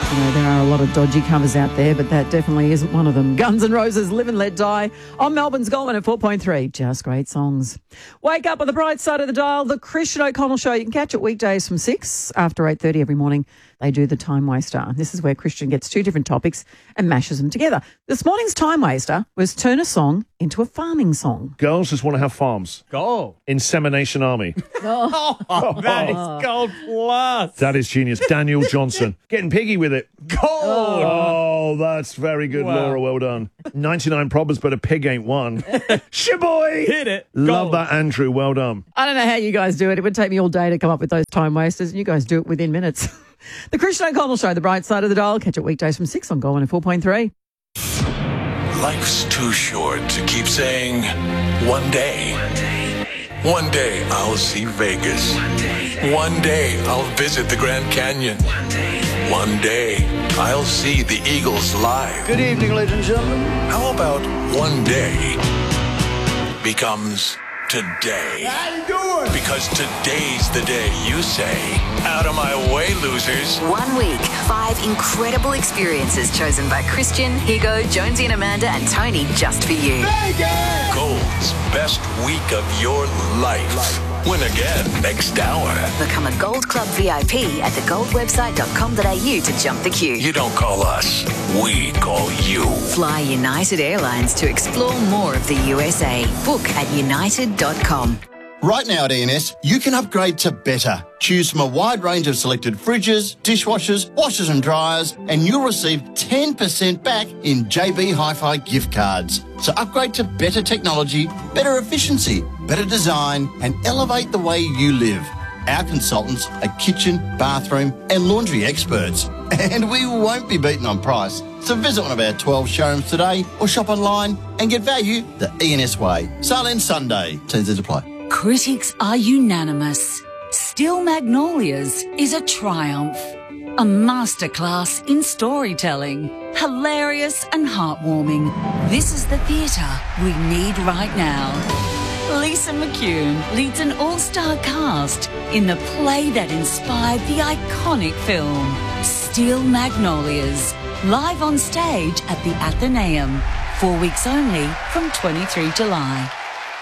There are a lot of dodgy covers out there, but that definitely isn't one of them. Guns N' Roses, Live and Let Die on Melbourne's Goldman at 4.3. Just great songs. Wake up on the bright side of the dial. The Christian O'Connell Show. You can catch it weekdays from 6 after 8:30 every morning. They do the Time Waster. This is where Christian gets two different topics and mashes them together. This morning's Time Waster was turn a song into a farming song. Girls just want to have farms. Go. Insemination Army. Oh, that is gold plus. That is genius. Daniel Johnson. Getting piggy with it. Gold. Oh, that's very good, Wow. Laura. Well done. 99 problems, but a pig ain't one. Shaboy! Hit it. Love Gold. that, Andrew. Well done. I don't know how you guys do it. It would take me all day to come up with those time wasters, and you guys do it within minutes. The Christian O'Connell Show, the bright side of the dial. Catch it weekdays from 6 on Goldman at 4.3. Life's too short to keep saying, one day. One day I'll see Vegas. One day I'll visit the Grand Canyon. One day I'll see the Eagles live. Good evening, ladies and gentlemen. How about one day becomes today? How you doing? Because today's the day you say, out of my way, losers. 1 week, 5 incredible experiences chosen by Christian, Higo, Jonesy and Amanda and Tony just for you. Vegas! Gold's best week of your life. Win again next hour. Become a Gold Club VIP at thegoldwebsite.com.au to jump the queue. You don't call us, we call you. Fly United Airlines to explore more of the USA. Book at united.com. Right now at ENS, you can upgrade to better. Choose from a wide range of selected fridges, dishwashers, washers and dryers, and you'll receive 10% back in JB Hi-Fi gift cards. So upgrade to better technology, better efficiency, better design, and elevate the way you live. Our consultants are kitchen, bathroom and laundry experts. And we won't be beaten on price. So visit one of our 12 showrooms today or shop online and get value the ENS way. Sale ends Sunday. T's apply. Critics are unanimous. Still Magnolias is a triumph. A masterclass in storytelling. Hilarious and heartwarming. This is the theatre we need right now. Lisa McCune leads an all-star cast in the play that inspired the iconic film, Steel Magnolias, live on stage at the Athenaeum. 4 weeks only from 23 July.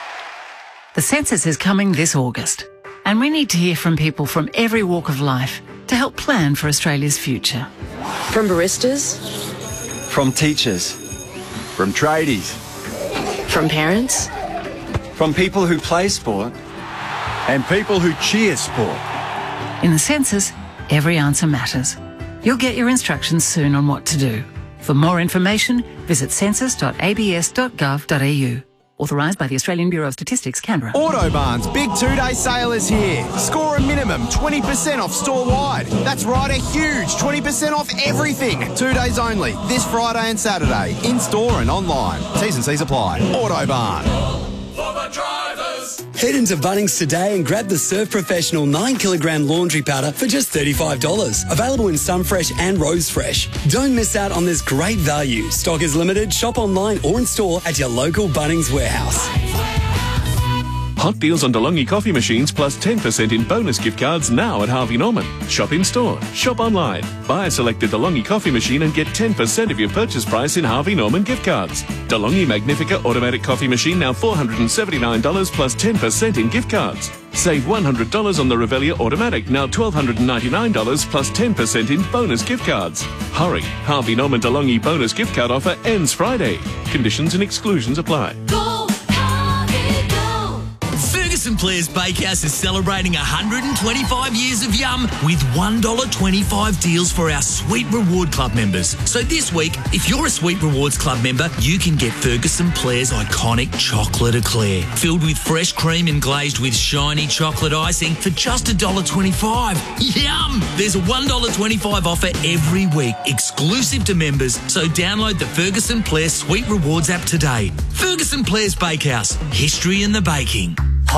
The census is coming this August, and we need to hear from people from every walk of life to help plan for Australia's future. From baristas, From teachers. From tradies. from parents, From people who play sport. And people who cheer sport. In the census, every answer matters. You'll get your instructions soon on what to do. For more information, visit census.abs.gov.au. Authorised by the Australian Bureau of Statistics, Canberra. Autobarn's big two-day sale is here. Score a minimum 20% off store-wide. That's right, a huge 20% off everything. 2 days only, this Friday and Saturday, in-store and online. T's and C's apply. Autobarn. Head into Bunnings today and grab the Surf Professional 9kg laundry powder for just $35. Available in Sunfresh and Rose Fresh. Don't miss out on this great value. Stock is limited. Shop online or in store at your local Bunnings warehouse. Hot deals on DeLonghi coffee machines plus 10% in bonus gift cards now at Harvey Norman. Shop in store, shop online. Buy a selected DeLonghi coffee machine and get 10% of your purchase price in Harvey Norman gift cards. DeLonghi Magnifica automatic coffee machine now $479 plus 10% in gift cards. Save $100 on the Revelia automatic, now $1,299 plus 10% in bonus gift cards. Hurry, Harvey Norman DeLonghi bonus gift card offer ends Friday. Conditions and exclusions apply. Ferguson Players Bakehouse is celebrating 125 years of yum with $1.25 deals for our Sweet Reward Club members. So this week, if you're a Sweet Rewards Club member, you can get Ferguson Players' iconic chocolate eclair, filled with fresh cream and glazed with shiny chocolate icing for just $1.25. Yum! There's a $1.25 offer every week, exclusive to members, so download the Ferguson Players Sweet Rewards app today. Ferguson Players Bakehouse, history in the baking.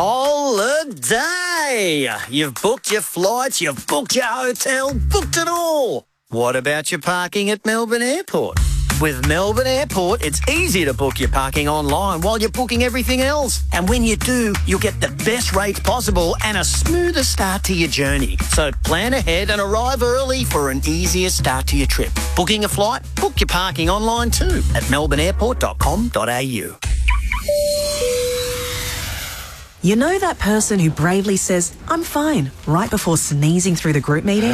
Holiday! You've booked your flights, you've booked your hotel, booked it all. What about your parking at Melbourne Airport? With Melbourne Airport, it's easy to book your parking online while you're booking everything else. And when you do, you'll get the best rates possible and a smoother start to your journey. So plan ahead and arrive early for an easier start to your trip. Booking a flight? Book your parking online too at melbourneairport.com.au. You know that person who bravely says, "I'm fine," right before sneezing through the group meeting?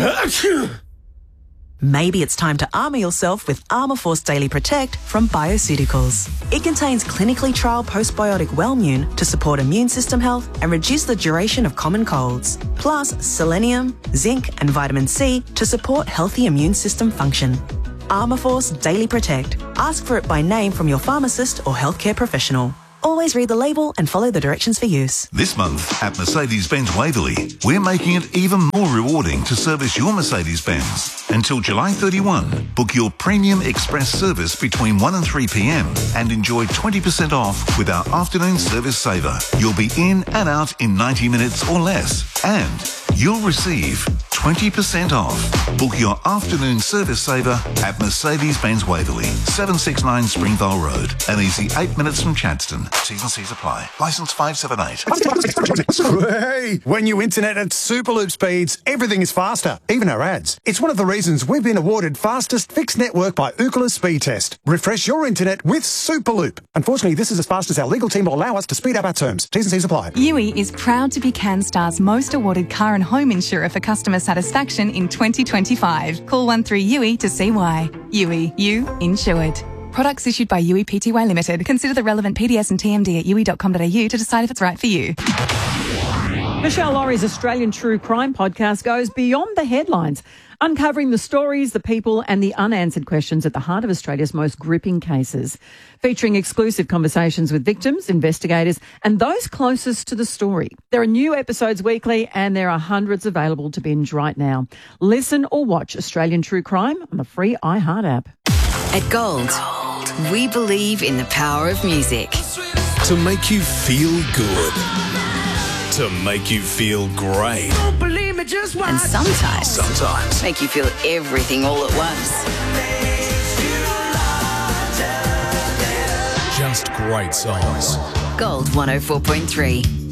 Maybe it's time to armour yourself with Armourforce Daily Protect from Bioceuticals. It contains clinically trialled postbiotic Wellmune to support immune system health and reduce the duration of common colds. Plus selenium, zinc and vitamin C to support healthy immune system function. Armourforce Daily Protect. Ask for it by name from your pharmacist or healthcare professional. Always read the label and follow the directions for use. This month at Mercedes-Benz Waverley, we're making it even more rewarding to service your Mercedes-Benz. Until July 31, book your Premium Express service between 1 and 3 p.m. and enjoy 20% off with our afternoon service saver. You'll be in and out in 90 minutes or less, and you'll receive 20% off. Book your afternoon service saver at Mercedes-Benz Waverley, 769 Springvale Road. An easy 8 minutes from Chadstone. T's and C's apply. Licence 578. Hey, when you internet at Superloop speeds, everything is faster, even our ads. It's one of the reasons we've been awarded fastest fixed network by Ookla Speed Test. Refresh your internet with Superloop. Unfortunately, this is as fast as our legal team will allow us to speed up our terms. T's and C's apply. Yui is proud to be CanStar's most awarded car and home insurer for customer satisfaction in 2025. Call 13-YUI to see why. Yui, you insured. Products issued by Yui Pty Limited. Consider the relevant PDS and TMD at yui.com.au to decide if it's right for you. Michelle Laurie's Australian True Crime podcast goes beyond the headlines, uncovering the stories, the people and the unanswered questions at the heart of Australia's most gripping cases. Featuring exclusive conversations with victims, investigators and those closest to the story. There are new episodes weekly and there are hundreds available to binge right now. Listen or watch Australian True Crime on the free iHeart app. At Gold, we believe in the power of music. To make you feel good. To make you feel great. And sometimes make you feel everything all at once. Just great songs. Gold 104.3.